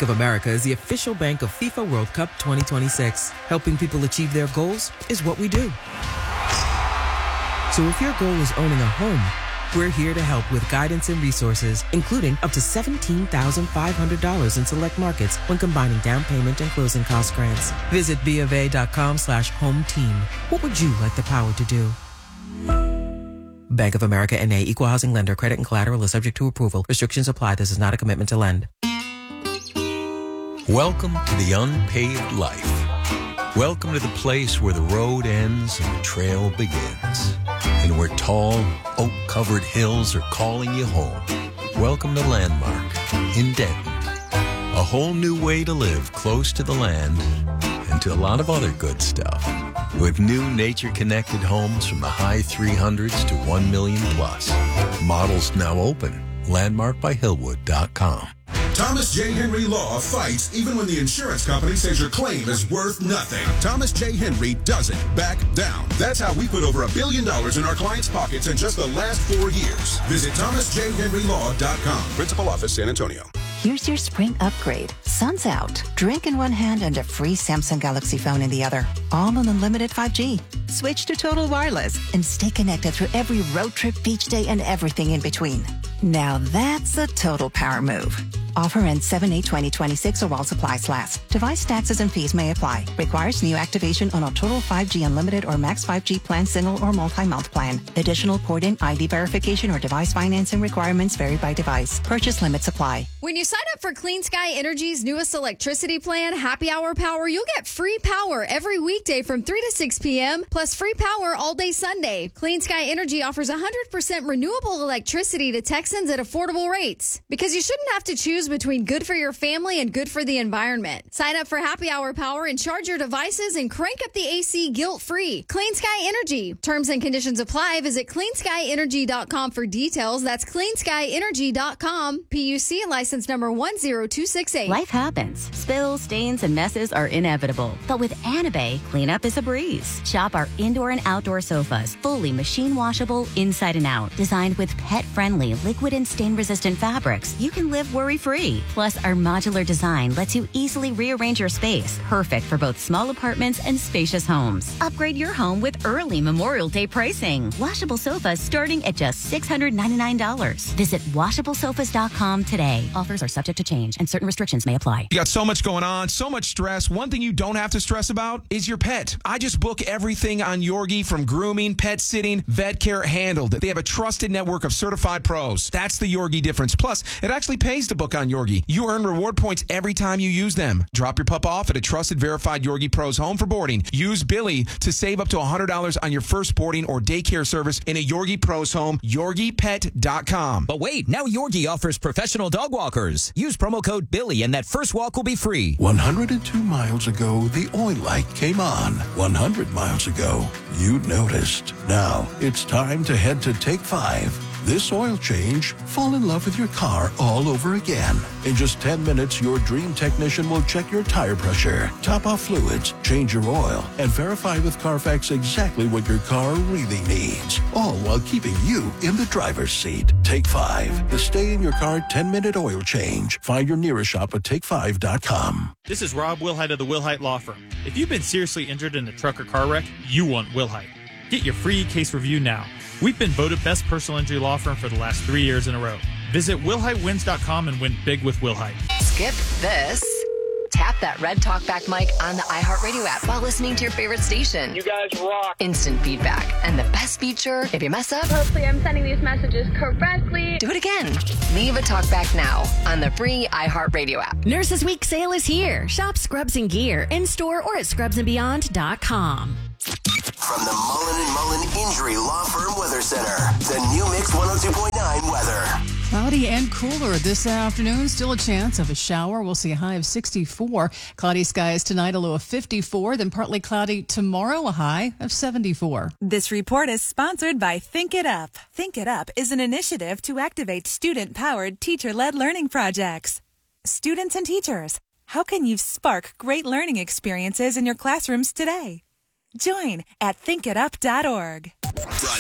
Bank of America is the official bank of FIFA World Cup 2026. Helping people achieve their goals is what we do. So if your goal is owning a home, we're here to help with guidance and resources, including up to $17,500 in select markets when combining down payment and closing cost grants. Visit BofA.com/home team. What would you like the power to do? Bank of America N.A. Equal Housing Lender. Credit and collateral is subject to approval. Restrictions apply. This is not a commitment to lend. Welcome to the unpaved life. Welcome to the place where the road ends and the trail begins, and where tall, oak-covered hills are calling you home. Welcome to Landmark in Denton. A whole new way to live close to the land and to a lot of other good stuff. With new nature-connected homes from the high 300s to 1 million plus. Models now open. LandmarkbyHillwood.com. Thomas J. Henry Law fights even when the insurance company says your claim is worth nothing. Thomas J. Henry doesn't back down. That's how we put over $1 billion in our clients' pockets in just the last 4 years. Visit thomasjhenrylaw.com. Principal Office, San Antonio. Here's your spring upgrade. Sun's out. Drink in one hand and a free Samsung Galaxy phone in the other. All on unlimited 5G. Switch to Total Wireless and stay connected through every road trip, beach day, and everything in between. Now that's a total power move. Offer ends 7/8/2026 or while supplies last. Device taxes and fees may apply. Requires new activation on a Total 5G Unlimited or Max 5G plan, single or multi-month plan. Additional port-in ID verification or device financing requirements vary by device. Purchase limits apply. When you sign up for Clean Sky Energy's newest electricity plan, Happy Hour Power, you'll get free power every weekday from 3 to 6 p.m., plus free power all day Sunday. Clean Sky Energy offers 100% renewable electricity to Texans at affordable rates. Because you shouldn't have to choose between good for your family and good for the environment. Sign up for Happy Hour Power and charge your devices and crank up the AC guilt-free. Clean Sky Energy. Terms and conditions apply. Visit cleansky.energy.com for details. That's cleansky.energy.com. PUC license number 10268. Life happens. Spills, stains, and messes are inevitable. But with Anabay, cleanup is a breeze. Shop our indoor and outdoor sofas, fully machine washable inside and out. Designed with pet-friendly, liquid and stain-resistant fabrics, you can live worry-free. Plus, our modular design lets you easily rearrange your space, perfect for both small apartments and spacious homes. Upgrade your home with early Memorial Day pricing. Washable sofas starting at just $699. Visit washablesofas.com today. Offers are subject to change and certain restrictions may apply. You got so much going on, so much stress. One thing you don't have to stress about is your pet. I just book everything on Yorgi, from grooming, pet sitting, vet care, handled. They have a trusted network of certified pros. That's the Yorgi difference. Plus, it actually pays to book on Yorgi. You earn reward points every time you use them. Drop your pup off at a trusted, verified Yorgi Pros home for boarding. Use Billy to save up to $100 on your first boarding or daycare service in a Yorgi Pros home. YorgiPet.com. But wait, now Yorgi offers professional dog walkers. Use promo code Billy and that first walk will be free. 102 miles ago, the oil light came on. 100 miles ago, you noticed. Now, it's time to head to Take 5. This oil change, fall in love with your car all over again. In just 10 minutes, your dream technician will check your tire pressure, top off fluids, change your oil, and verify with Carfax exactly what your car really needs. All while keeping you in the driver's seat. Take 5. The stay in your car 10-minute oil change. Find your nearest shop at take5.com. This is Rob Wilhite of the Wilhite Law Firm. If you've been seriously injured in a truck or car wreck, you want Wilhite. Get your free case review now. We've been voted best personal injury law firm for the last 3 years in a row. Visit WilhiteWins.com and win big with Wilhite. Skip this. Tap that red talkback mic on the iHeartRadio app while listening to your favorite station. You guys rock. Instant feedback. And the best feature, if you mess up, hopefully I'm sending these messages correctly. Do it again. Leave a talkback now on the free iHeartRadio app. Nurses Week sale is here. Shop Scrubs and Gear in store or at scrubsandbeyond.com. From the Mullen & Mullen Injury Law Firm Weather Center, the New Mix 102.9 weather. Cloudy and cooler this afternoon. Still a chance of a shower. We'll see a high of 64. Cloudy skies tonight, a low of 54. Then partly cloudy tomorrow, a high of 74. This report is sponsored by Think It Up. Think It Up is an initiative to activate student-powered, teacher-led learning projects. Students and teachers, how can you spark great learning experiences in your classrooms today? Join at thinkitup.org. Brought